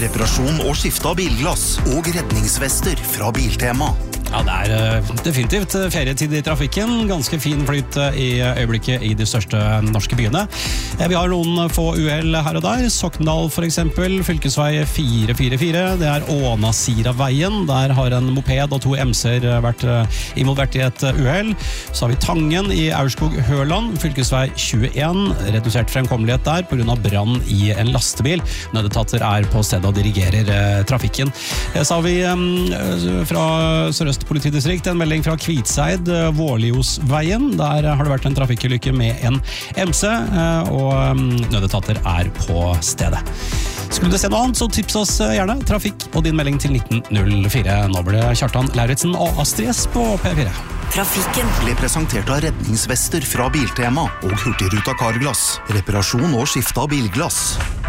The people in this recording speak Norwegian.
reparasjon og skifte av bilglass og redningsvester fra Biltema. Ja, det definitivt ferietid i trafikken. Ganske fin flyt i øyeblikket i de største norske byene. Vi har noen få uhell her og der. Sokndal for eksempel, fylkesvei 444. Det Ånasira-veien. Der har en moped og 2 MC-er vært involvert i et uhell. Så har vi Tangen i Aurskog-Høland, fylkesvei 21. Redusert fremkommelighet der på grunn av brann i en lastebil. Nødetater på stedet og dirigerer trafikken. Så har vi fra Sørøst politidistrikt en melding fra Kvitseid, Vårliosveien. Der har det vært en trafikkulykke med en MC, og nødetater på stedet. Skulle du se noe annet, så tips oss gjerne trafikk og din melding til 1904. Nå blir det Kjartan Lauritzen og Astrid S på P4. Trafikken ble presentert av redningsvester fra Biltema og Hurtigruta Carglass. Reparasjon og skifte av bilglass.